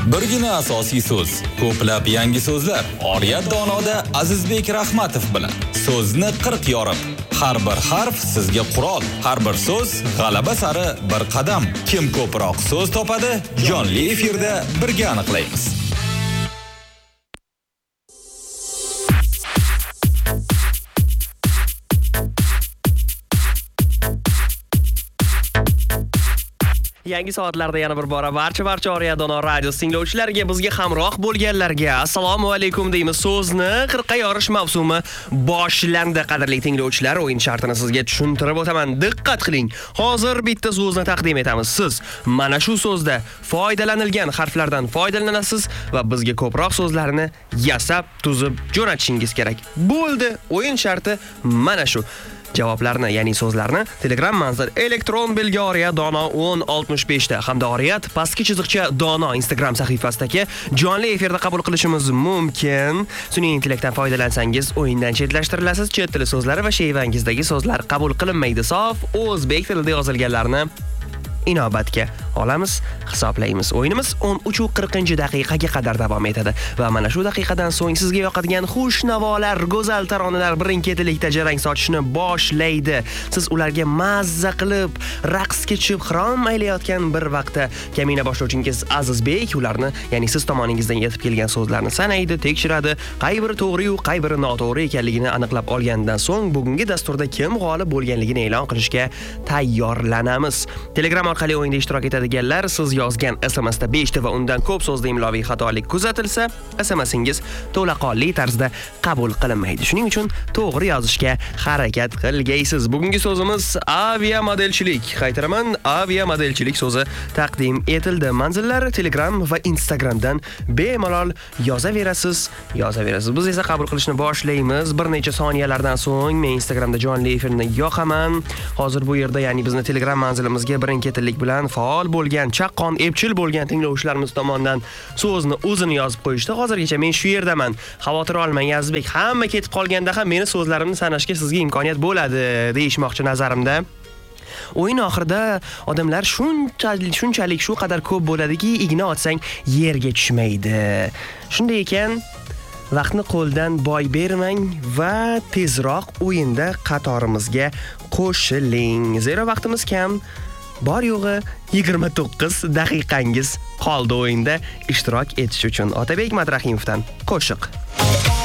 Birgina asosiy so'z, ko'plab yangi so'zlar. Oriyat Donoda Azizbek Rahmatov bilan so'zni 40 yorib. Har bir harf sizga qurol, har bir so'z g'alaba sari bir qadam. Kim ko'proq so'z topadi, jonli efirda birga aniqlaymiz. Yangi soatlarda yana bir bora barcha Oriyat Dono radio tinglovchilariga, bizga hamroh bo'lganlarga assalomu alaykum deymiz. So'zni 40 ga yorish mavsumi boshlandi. Qadrli tinglovchilar, o'yin shartini sizga tushuntirib o'taman. Diqqat qiling. Hozir bitta so'zni taqdim etamiz. Siz mana shu so'zda foydalanilgan harflardan foydalanasiz va bizga ko'proq so'zlarni yasab, tuzib jo'natishingiz kerak. Bo'ldi. O'yin sharti mana shu. Javoblarni, ya'ni so'zlarni Telegram manzil elektron belgi Oriyat Dono 1065 da hamda Oriyat pastki chiziqcha Dono Instagram sahifasidagi jonli efirda qabul qilishimiz mumkin. Sun'iy intellektdan foydalansangiz o'yindan chetlashtirilasiz. Chet tili so'zlari va shevangizdagi so'zlar qabul qilinmaydi. Sof o'zbek tilida yozilganlarni inobatga olamiz, hisoblaymiz. O'yinimiz 13:40-daqiqaga qadar davom etadi va mana shu daqiqadan so'ng sizga yoqadigan xushnavollar, go'zal taronalar birin-ketinlikda jarang sochishni boshlaydi. Siz ularga mazza qilib, raqsga tushib xirom aylayotgan bir vaqtda kamina boshlovchingiz Azizbek ularni, ya'ni siz tomoningizdan yetib kelgan so'zlarni sanaydi, tekshiradi, qay biri to'g'ri va qay biri noto'g'ri ekanligini aniqlab olgandan so'ng bugungi dasturda kim g'olib bo'lganligini e'lon qilishga tayyorlanamiz. Telegram orqali o'yinda ishtirok etadiganlar, siz yozgan SMS-da 5 ta va undan ko'p so'zda imloviy xatolik kuzatilsa, SMS-ingiz to'laqonli tarzda qabul qilinmaydi. Shuning uchun to'g'ri yozishga harakat qilgaysiz. Bugungi so'zimiz aviamodelchilik. Qaytaraman, aviamodelchilik so'zi taqdim etildi. Manzillar Telegram va Instagramdan bemalol yozaverasiz. Biz esa qabul qilishni boshlaymiz. Bir necha soniyalardan so'ng men Instagramda jonli efirni yoqaman. Hozir bu yerda, ya'ni bizni Telegram manzilimizga birin-ketinlik bilan faol bo'lgan, chaqqon, epchil bo'lgan tinglovchilarimiz tomonidan so'zni o'zini yozib qo'yishdi. Hozirgacha men shu yerdaman. Xavotir olmang Azizbek. Hamma ketib qolganda ham meni so'zlarimni sanashga sizga imkoniyat bo'ladi, deyishmoqchi nazarimda. O'yin oxirida odamlar shunchalik shu qadar ko'p bo'ladiki, igna otsang yerga tushmaydi. Shunday ekan, vaqtni qo'ldan boy bermang va tezroq o'yinda qatorimizga qo'shiling. Zero vaqtimiz kam. Bor yo'g'i 29 daqiqangiz qoldi o'yinda ishtirok etish uchun. Otabek Madrahimovdan qo'shiq.